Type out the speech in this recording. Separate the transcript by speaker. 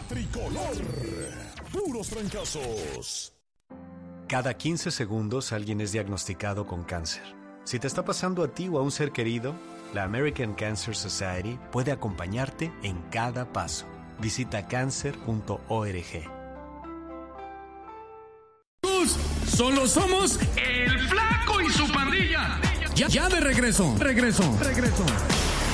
Speaker 1: tricolor. Puros trancazos.
Speaker 2: Cada 15 segundos alguien es diagnosticado con cáncer. Si te está pasando a ti o a un ser querido, la American Cancer Society puede acompañarte en cada paso. Visita cancer.org.
Speaker 3: Solo somos el Flaco y su pandilla. Ya de regreso.